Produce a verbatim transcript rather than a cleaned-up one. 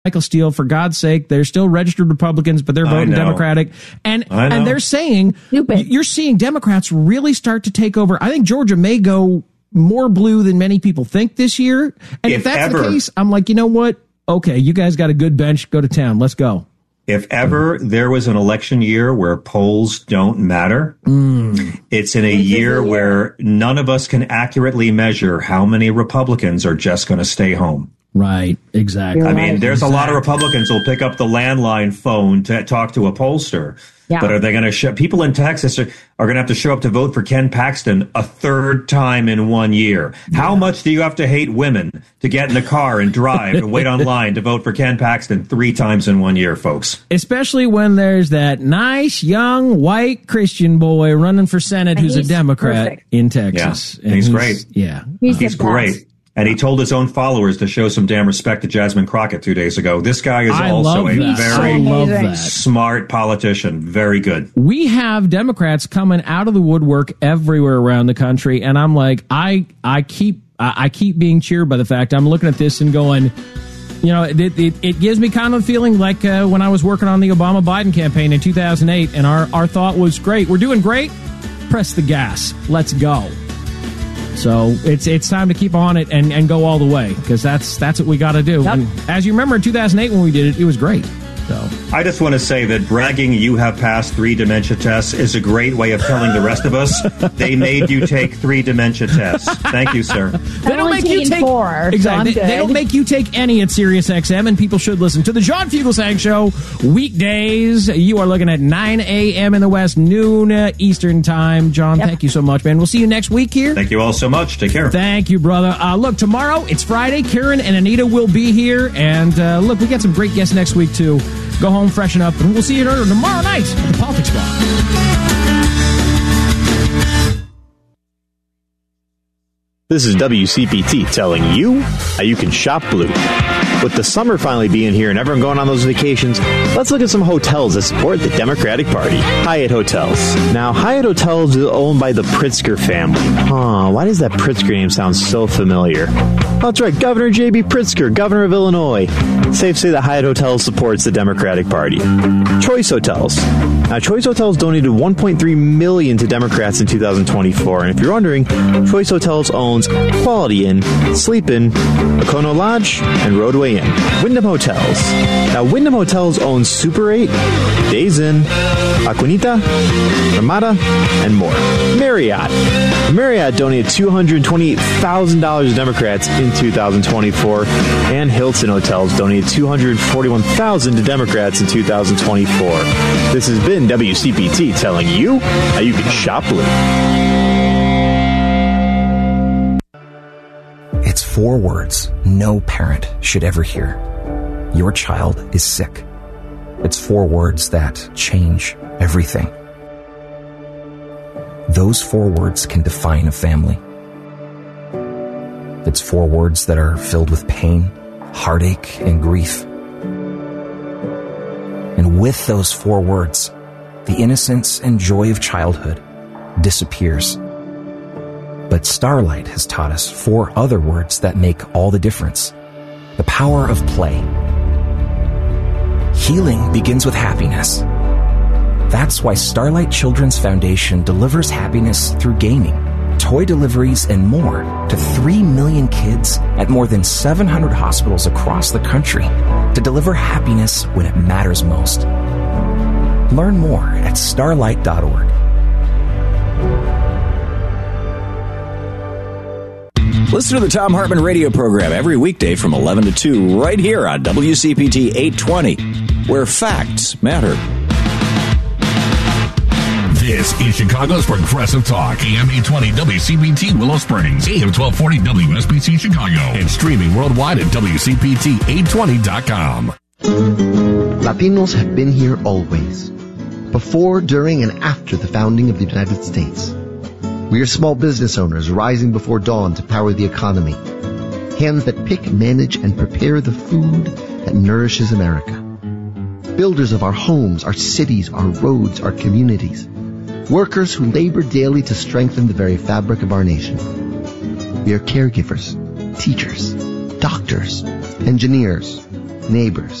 Michael Steele, for God's sake, they're still registered Republicans, but they're voting Democratic. And and they're saying, Stupid. You're seeing Democrats really start to take over. I think Georgia may go more blue than many people think this year. And if, if that's ever, the case, I'm like, you know what? Okay, you guys got a good bench. Go to town. Let's go. If ever there was an election year where polls don't matter, mm. it's in a year where none of us can accurately measure how many Republicans are just going to stay home. Right, exactly. I mean, there's exactly. a lot of Republicans who'll pick up the landline phone to talk to a pollster. Yeah. But are they going to show people in Texas are, are going to have to show up to vote for Ken Paxton a third time in one year? Yeah. How much do you have to hate women to get in the car and drive and wait online to vote for Ken Paxton three times in one year, folks? Especially when there's that nice young white Christian boy running for Senate and who's a Democrat perfect. in Texas. Yeah, and he's, he's great. Yeah, he's, he's great. And he told his own followers to show some damn respect to Jasmine Crockett two days ago. This guy is I also a that. very smart politician. Very good. We have Democrats coming out of the woodwork everywhere around the country. And I'm like, I I keep I keep being cheered by the fact I'm looking at this and going, you know, it, it, it gives me kind of a feeling like uh, when I was working on the Obama-Biden campaign in two thousand eight. And our, our thought was, great, we're doing great. Press the gas. Let's go. So it's it's time to keep on it and, and go all the way, because that's that's what we got to do. Yep. And as you remember, in two thousand eight when we did it, it was great. So I just want to say that bragging you have passed three dementia tests is a great way of telling the rest of us they made you take three dementia tests. Thank you, sir. They don't make you take four. Exactly. So they, they don't make you take any at Sirius X M, and people should listen to the John Fugelsang Show weekdays. You are looking at nine a.m. in the West, noon uh, Eastern time. John, yep. Thank you so much, man. We'll see you next week here. Thank you all so much. Take care. Thank you, brother. Uh, look, tomorrow it's Friday. Karen and Anita will be here, and uh, look, we got some great guests next week too. Go home, freshen up, and we'll see you tomorrow night at the Politics Bar. This is W C P T telling you how you can shop blue. With the summer finally being here and everyone going on those vacations, let's look at some hotels that support the Democratic Party. Hyatt Hotels. Now, Hyatt Hotels is owned by the Pritzker family. Huh, why does that Pritzker name sound so familiar? That's right, Governor J B Pritzker, governor of Illinois. Safe to say that Hyatt Hotels supports the Democratic Party. Choice Hotels. Now, Choice Hotels donated one point three million dollars to Democrats in two thousand twenty-four. And if you're wondering, Choice Hotels owns Quality Inn, Sleep Inn, Okono Lodge, and Roadway Inn. Wyndham Hotels. Now, Wyndham Hotels owns Super eight, Days Inn, Aquanita, Ramada, and more. Marriott. Marriott donated two hundred twenty-eight thousand dollars to Democrats in two thousand twenty-four, and Hilton Hotels donated two hundred forty-one thousand dollars to Democrats in two thousand twenty-four. This has been W C P T telling you how you can shop blue. It's four words no parent should ever hear. Your child is sick. It's four words that change everything. Those four words can define a family. It's four words that are filled with pain, heartache, and grief. And with those four words, the innocence and joy of childhood disappears. But Starlight has taught us four other words that make all the difference. The power of play. Healing begins with happiness. That's why Starlight Children's Foundation delivers happiness through gaming, toy deliveries, and more to three million kids at more than seven hundred hospitals across the country to deliver happiness when it matters most. Learn more at starlight dot org. Listen to the Thom Hartmann radio program every weekday from eleven to two right here on W C P T eight twenty, where facts matter. This is Chicago's Progressive Talk, A M eight twenty W C P T Willow Springs, A M twelve forty W S B C Chicago, and streaming worldwide at W C P T eight twenty dot com. Latinos have been here always, before, during, and after the founding of the United States. We are small business owners rising before dawn to power the economy. Hands that pick, manage, and prepare the food that nourishes America. Builders of our homes, our cities, our roads, our communities. Workers who labor daily to strengthen the very fabric of our nation. We are caregivers, teachers, doctors, engineers, neighbors,